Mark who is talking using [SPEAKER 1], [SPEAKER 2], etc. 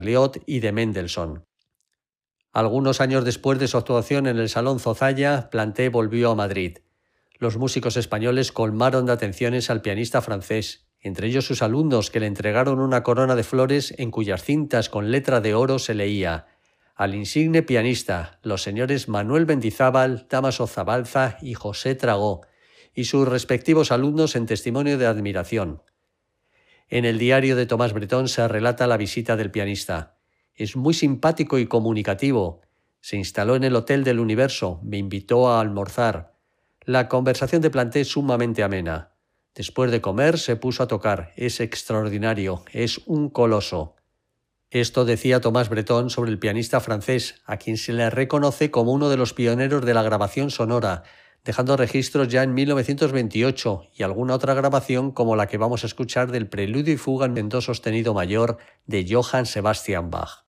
[SPEAKER 1] Berlioz y de Mendelssohn. Algunos años después de su actuación en el Salón Zozaya, Planté volvió a Madrid. Los músicos españoles colmaron de atenciones al pianista francés, entre ellos sus alumnos, que le entregaron una corona de flores en cuyas cintas con letra de oro se leía: al insigne pianista, los señores Manuel Mendizábal, Dámaso Zabalza y José Tragó, y sus respectivos alumnos en testimonio de admiración. En el diario de Tomás Bretón se relata la visita del pianista. Es muy simpático y comunicativo. Se instaló en el Hotel del Universo, me invitó a almorzar. La conversación de Planté es sumamente amena. Después de comer se puso a tocar. Es extraordinario, es un coloso. Esto decía Tomás Bretón sobre el pianista francés, a quien se le reconoce como uno de los pioneros de la grabación sonora, dejando registros ya en 1928 y alguna otra grabación como la que vamos a escuchar del Preludio y Fuga en do sostenido mayor de Johann Sebastian Bach.